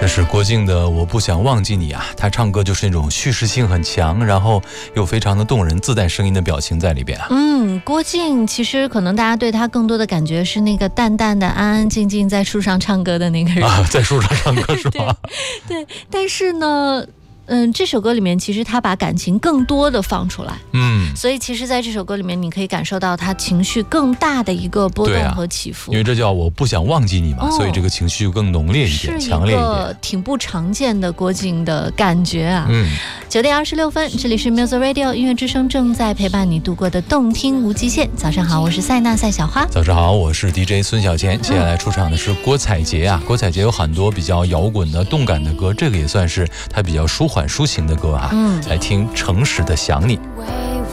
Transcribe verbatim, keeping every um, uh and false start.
是郭靖的《我不想忘记你》啊，他唱歌就是那种叙事性很强，然后又非常的动人，自带声音的表情在里边啊。 嗯，郭靖其实可能大家对他更多的感觉是那个淡淡的、安安静静在树上唱歌的那个人啊，在树上唱歌是吧？ 对, 对，但是呢。嗯，这首歌里面其实他把感情更多的放出来， 嗯， 所以其实在这首歌里面你可以感受到他情绪更大的一个波动和起伏， 啊、因为这叫我不想忘记你嘛、哦、所以这个情绪更浓烈一点，强烈一点， 是一个挺不常见的郭靖的感觉啊。 嗯， 九点二十六分，这里是 Music Radio 音乐之声，正在陪伴你度过的动听无极限。早上好，我是塞纳赛小花。 早上好，我是 D J 孙小钱。接下来出场的是郭采洁啊，郭采洁有很多比较摇滚的动感的歌，这个也算是她比较舒缓抒情的歌啊。嗯，来听诚实的想你。